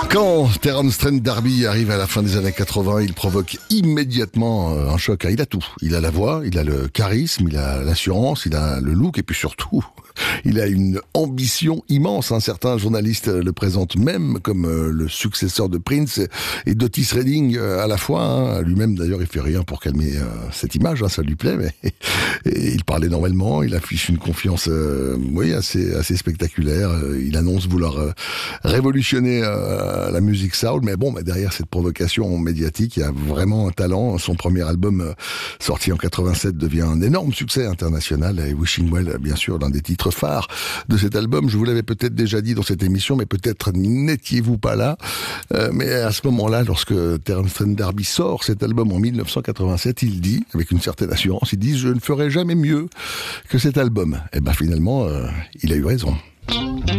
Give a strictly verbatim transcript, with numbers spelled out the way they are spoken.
Quand Terence Trent D'Arby arrive à la fin des années quatre-vingts, il provoque immédiatement un choc. Il a tout. Il a la voix, il a le charisme, il a l'assurance, il a le look et puis surtout, il a une ambition immense. Hein. Certains journalistes le présentent même comme euh, le successeur de Prince et d'Otis Redding euh, à la fois. Hein. Lui-même d'ailleurs, il fait rien pour calmer euh, cette image. Hein, ça lui plaît, mais et il parle énormément. Il affiche une confiance, euh, oui, assez assez spectaculaire. Il annonce vouloir euh, révolutionner euh, la musique soul, mais bon, bah, derrière cette provocation médiatique, il y a vraiment un talent. Son premier album euh, sorti en quatre-vingt-sept devient un énorme succès international et Wishing Well, bien sûr, l'un des titres phares de cet album. Je vous l'avais peut-être déjà dit dans cette émission, mais peut-être n'étiez-vous pas là. Euh, mais à ce moment-là, lorsque Terence Trent D'Arby sort cet album en mille neuf cent quatre-vingt-sept, il dit, avec une certaine assurance, il dit « Je ne ferai jamais mieux que cet album ». Et ben finalement, euh, il a eu raison.